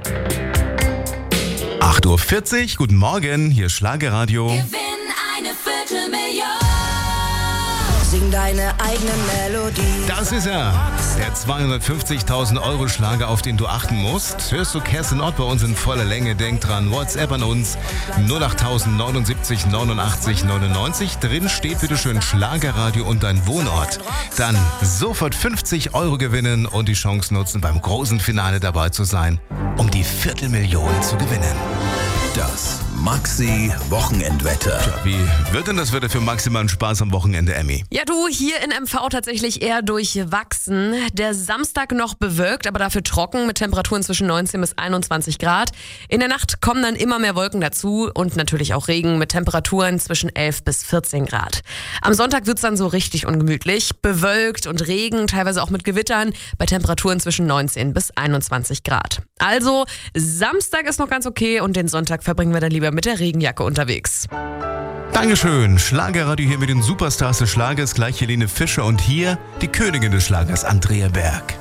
8:40 Uhr, guten Morgen, hier ist Schlagerradio. Gewinn eine Viertelmillion. Sing deine eigene Melodie. Das ist er, der 250.000 Euro Schlager, auf den du achten musst. Hörst du Kerstin Ott bei uns in voller Länge, denk dran, WhatsApp an uns 08000 79 89 99. Drin steht bitteschön Schlagerradio und dein Wohnort. Dann sofort 50 Euro gewinnen und die Chance nutzen, beim großen Finale dabei zu sein, um die Viertelmillion zu gewinnen. Das Maxi-Wochenendwetter. Tja, wie wird denn das Wetter für maximalen Spaß am Wochenende, Emmy? Ja, du, hier in MV tatsächlich eher durchwachsen. Der Samstag noch bewölkt, aber dafür trocken mit Temperaturen zwischen 19 bis 21 Grad. In der Nacht kommen dann immer mehr Wolken dazu und natürlich auch Regen mit Temperaturen zwischen 11 bis 14 Grad. Am Sonntag wird's dann so richtig ungemütlich. Bewölkt und Regen, teilweise auch mit Gewittern, bei Temperaturen zwischen 19 bis 21 Grad. Also, Samstag ist noch ganz okay und den Sonntag verbringen wir dann lieber mit der Regenjacke unterwegs. Dankeschön. Schlagerradio hier mit den Superstars des Schlagers, gleich Helene Fischer und hier die Königin des Schlagers, Andrea Berg.